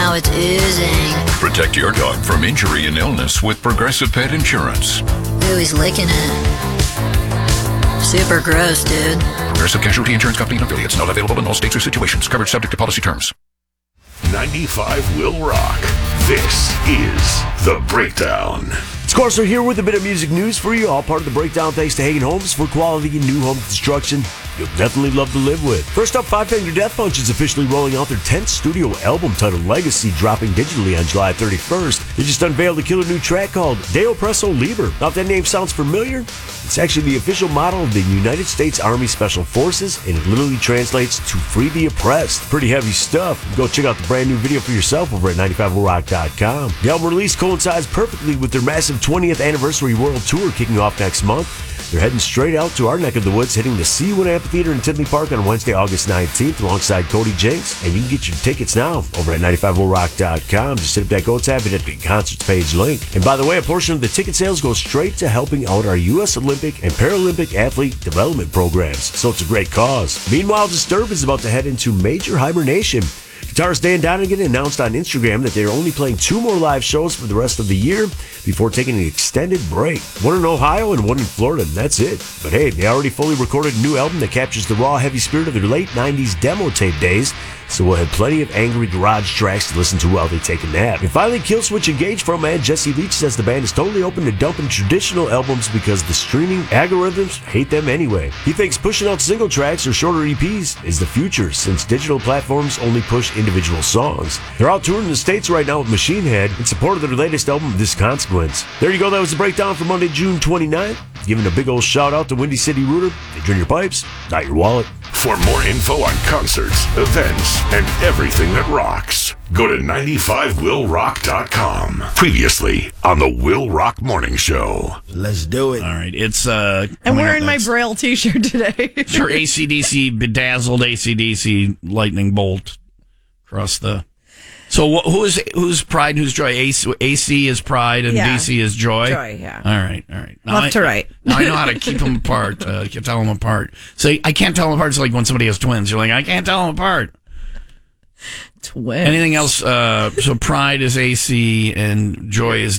now it's oozing. Protect your dog from injury and illness with Progressive Pet Insurance. Ooh, he's licking it. Super gross, dude. Progressive Casualty Insurance Company and affiliates. Not available in all states or situations. Coverage subject to policy terms. 95 will rock. This is The Breakdown. Of course, we're here with a bit of music news for you, all part of The Breakdown thanks to Hagen Homes for quality and new home construction you'll definitely love to live with. First up, Five Finger Death Punch is officially rolling out their 10th studio album titled Legacy, dropping digitally on July 31st. They just unveiled a killer new track called Deo Presso Liber. Now, if that name sounds familiar, it's actually the official motto of the United States Army Special Forces, and it literally translates to free the oppressed. Pretty heavy stuff. Go check out the brand new video for yourself over at 95rock.com. The album release coincides perfectly with their massive 20th anniversary world tour kicking off next month. They're heading straight out to our neck of the woods, hitting the C1 Amphitheater in Tinley Park on Wednesday, August 19th, alongside Cody Jinks. And you can get your tickets now over at 95rock.com. Just hit up that Go tab and hit the concerts page link. And by the way, a portion of the ticket sales goes straight to helping out our U.S. Olympic and Paralympic athlete development programs. So it's a great cause. Meanwhile, Disturbed is about to head into major hibernation. Guitarist Dan Donegan announced on Instagram that they're only playing 2 more live shows for the rest of the year before taking an extended break. One in Ohio and one in Florida, and that's it. But hey, they already fully recorded a new album that captures the raw, heavy spirit of their late 90s demo tape days, so we'll have plenty of angry garage tracks to listen to while they take a nap. And finally, Killswitch Engage frontman Jesse Leach says the band is totally open to dumping traditional albums because the streaming algorithms hate them anyway. He thinks pushing out single tracks or shorter EPs is the future, since digital platforms only push individual songs. They're out touring in the States right now with Machine Head in support of their latest album, This Consequence. There you go, that was the breakdown for Monday, June 29th. Giving a big old shout out to Windy City Rooter. They drain your pipes, not your wallet. For more info on concerts, events, and everything that rocks, go to 95willrock.com. Previously on the Will Rock Morning Show. Let's do it. All right, it's I'm wearing my Braille t-shirt today. It's your AC/DC bedazzled AC/DC lightning bolt across the. So who's pride and who's joy? AC is pride and DC is joy. Joy, yeah. All right. Now Left to right. Now I know how to keep them apart. Tell them apart. So I can't tell them apart. It's like when somebody has twins. You're like, I can't tell them apart. Twins. Anything else? So pride is AC and joy is